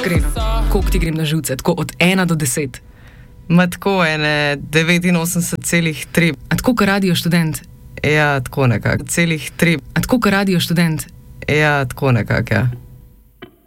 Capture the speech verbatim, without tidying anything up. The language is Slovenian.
iskreno, koliko ti grem na živce, tako od ena do deset? Ma tako ene devetinosemdeset celih tri. A tako, kar radio študent? Ja, tako nekako. Celih tri. A tako, kar radio študent? Ja, tako nekako, ja.